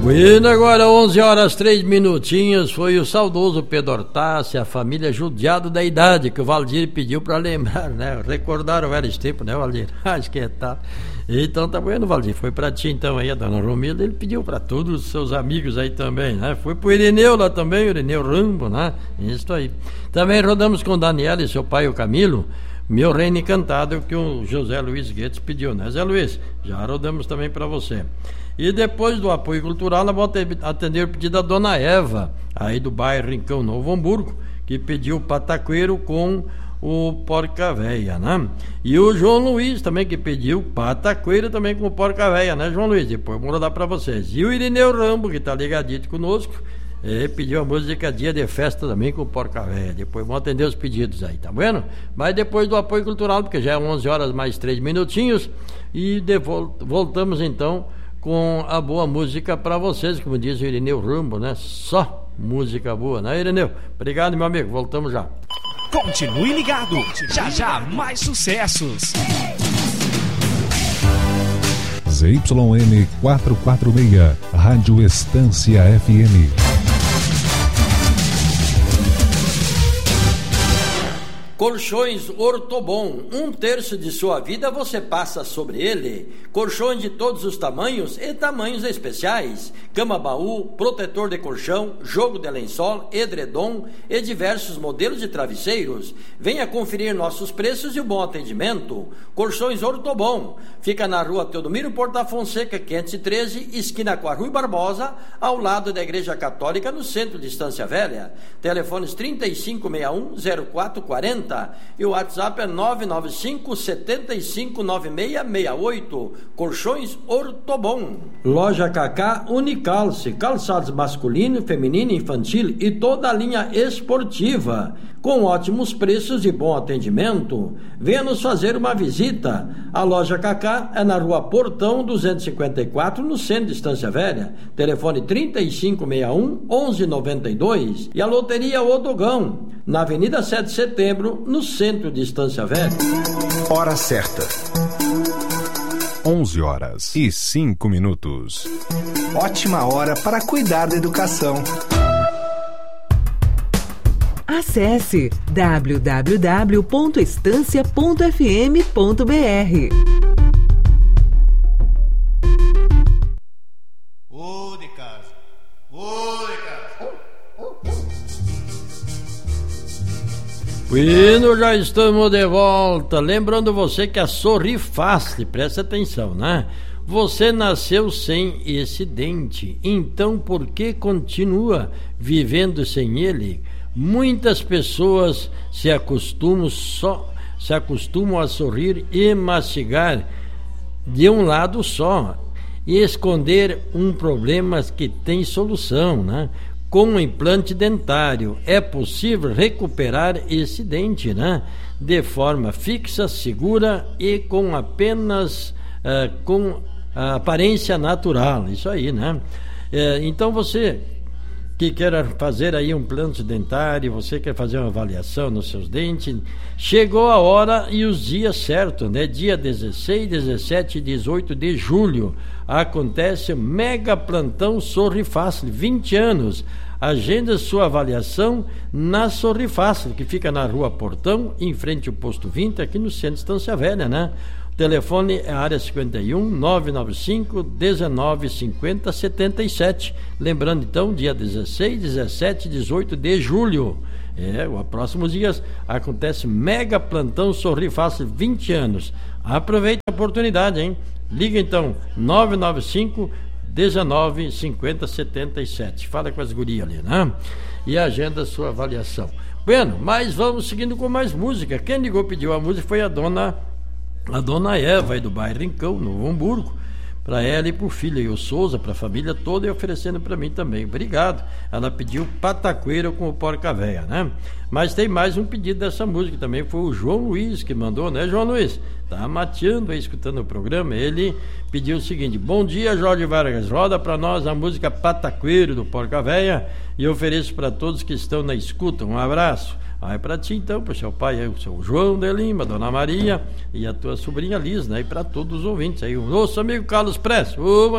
Bueno, agora 11 horas 3 minutinhos, foi o saudoso Pedro Hortácio, a família judiado da idade, que o Valdir pediu para lembrar, né? Recordar o velho tempo, né, Valdir? Acho que é, tá. Então tá bueno, Valdir, foi pra ti então aí, a dona Romilda, ele pediu pra todos os seus amigos aí também, né? Foi pro Irineu lá também, o Irineu Rambo, né? Isso aí. Também rodamos com o Daniel e seu pai, o Camilo, Meu Reino Encantado, que o José Luiz Guedes pediu, né, Zé Luiz? Já rodamos também pra você. E depois do apoio cultural, eu vou atender o pedido da dona Eva, aí do bairro Rincão Novo Hamburgo, que pediu o pataqueiro com o porca véia, né? E o João Luiz também, que pediu pataqueiro também com o porca véia, né, João Luiz? Depois vou dar pra vocês. E o Irineu Rambo, que tá ligadito conosco, pediu a música Dia de Festa também com o porca véia. Depois vão atender os pedidos aí, tá vendo? Mas depois do apoio cultural, porque já é 11 horas mais 3 minutinhos, e voltamos então com a boa música para vocês, como diz o Irineu Rambo, né? Só música boa, né, Irineu? Obrigado, meu amigo, voltamos já. Continue ligado, já mais sucessos. ZYN 446, Rádio Estância FM. Colchões Ortobon, 1/3 de sua vida você passa sobre ele. Colchões de todos os tamanhos e tamanhos especiais. Cama-baú, protetor de colchão, jogo de lençol, edredom e diversos modelos de travesseiros. Venha conferir nossos preços e o bom atendimento. Colchões Ortobon, fica na rua Teodomiro Porta Fonseca, 513, esquina com a Rui Barbosa, ao lado da Igreja Católica, no centro de Estância Velha. Telefones 3561-0440 e o WhatsApp é 995-759668. Colchões Ortobon. Loja Cacá Unicalce, calçados masculino, feminino, infantil e toda a linha esportiva, com ótimos preços e bom atendimento. Venha nos fazer uma visita. A Loja Cacá é na rua Portão 254, no centro de Estância Velha. Telefone 3561-1192. E a Loteria Odogão, na Avenida 7 de Setembro, no centro de Estância Velha. Hora certa. 11 horas e 5 minutos. Ótima hora para cuidar da educação. Acesse www.estancia.fm.br. Ô de casa, ô de casa. Bueno, já estamos de volta. Lembrando você que a Sorri Fácil, presta atenção, né? Você nasceu sem esse dente, então por que continua vivendo sem ele? Muitas pessoas se acostumam a sorrir e mastigar de um lado só e esconder um problema que tem solução, né? Com o implante dentário é possível recuperar esse dente, né? De forma fixa, segura e com apenas com a aparência natural, isso aí, né? Então você que quer fazer aí um implante dentário, você quer fazer uma avaliação nos seus dentes, chegou a hora e os dias certos, né? Dia 16, 17 e 18 de julho acontece o Mega Plantão Sorri Fácil, 20 anos. Agenda sua avaliação na Sorri Fácil, que fica na rua Portão, em frente ao posto 20, aqui no centro de Estância Velha, né? O telefone é a área 51 995 19 50 77. Lembrando então, dia 16, 17 e 18 de julho. Os próximos dias acontece Mega Plantão Sorri Fácil, 20 anos. Aproveite a oportunidade, hein? Liga então, 995 19 50 77. Fala com as gurias ali, né? E agenda sua avaliação. Bueno, mas vamos seguindo com mais música. Quem ligou, pediu a música foi a dona Eva, aí do bairro Rincão, Novo Hamburgo. Para ela e para o filho, e o Souza, para a família toda, e oferecendo para mim também. Obrigado. Ela pediu pataqueiro com o porca véia, né? Mas tem mais um pedido dessa música também, foi o João Luiz que mandou, né, João Luiz? Tá mateando aí, escutando o programa. Ele pediu o seguinte: bom dia, Jorge Vargas, roda para nós a música Pataqueiro do porca véia e ofereço para todos que estão na escuta. Um abraço. Vai pra ti então, pro seu pai aí, o seu João de Lima, Dona Maria e a tua sobrinha Liz, né? E pra todos os ouvintes aí, o nosso amigo Carlos Prestes,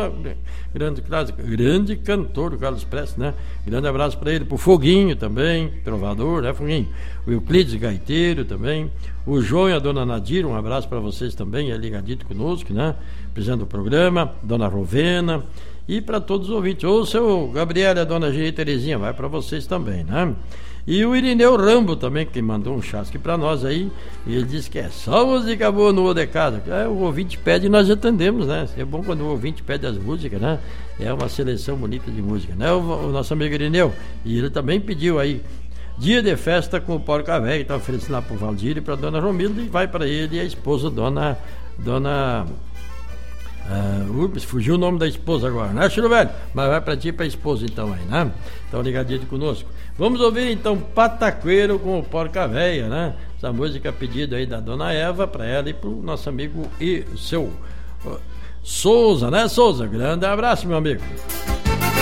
grande cantor do Carlos Prestes, né? Grande abraço pra ele, pro Foguinho também, trovador, né, Foguinho? O Euclides Gaiteiro também, o João e a Dona Nadir, um abraço pra vocês também, é ligadito conosco, né? Presente do programa, Dona Rovena e pra todos os ouvintes. O seu Gabriel e a Dona G. Terezinha, vai pra vocês também, né? E o Irineu Rambo também, que mandou um chasque pra nós aí. E ele disse que é só música boa no O de Casa. O ouvinte pede e nós atendemos, né? É bom quando o ouvinte pede as músicas, né? É uma seleção bonita de música, né? O nosso amigo Irineu. E ele também pediu aí Dia de Festa com o Porca Velha. Está oferecendo lá pro Valdir e pra Dona Romilda. E vai pra ele e a esposa, Dona fugiu o nome da esposa agora, né, Chilo Velho? Mas vai pra ti e pra esposa então aí, né? Então ligadinho conosco. Vamos ouvir então Pataqueiro com o Porca Véia, né? Essa música pedida aí da Dona Eva pra ela e pro nosso amigo e seu Souza, né, Souza? Grande abraço, meu amigo.